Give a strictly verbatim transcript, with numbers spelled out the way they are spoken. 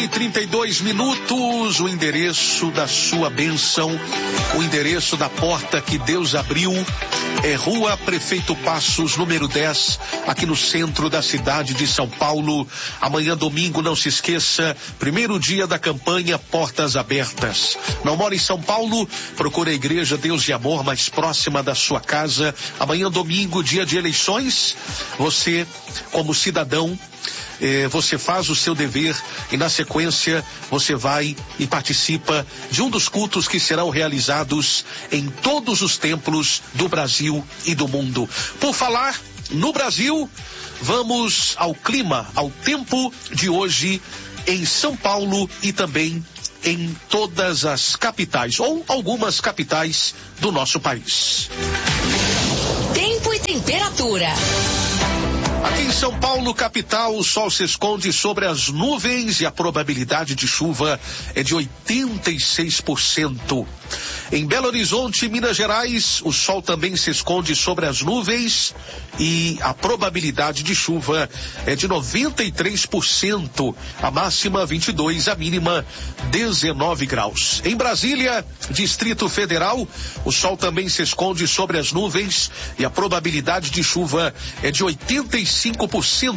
e trinta e dois minutos, o endereço da sua bênção, o endereço da porta que Deus abriu é Rua Prefeito Passos, número dez, aqui no centro da cidade de São Paulo. Amanhã, domingo, não se esqueça, primeiro dia da campanha Portas Abertas. Não mora em São Paulo? Procure a Igreja Deus e Amor mais próxima da sua casa. Amanhã, domingo, dia de eleições, você, como cidadão, Eh, você faz o seu dever e na sequência você vai e participa de um dos cultos que serão realizados em todos os templos do Brasil e do mundo. Por falar no Brasil, vamos ao clima, ao tempo de hoje em São Paulo e também em todas as capitais ou algumas capitais do nosso país. Tempo e temperatura. Aqui em São Paulo, capital, o sol se esconde sobre as nuvens e a probabilidade de chuva é de oitenta e seis por cento. Em Belo Horizonte, Minas Gerais, o sol também se esconde sobre as nuvens e a probabilidade de chuva é de noventa e três por cento. A máxima vinte e dois, a mínima dezenove graus. Em Brasília, Distrito Federal, o sol também se esconde sobre as nuvens e a probabilidade de chuva é de oitenta e cinco por cento.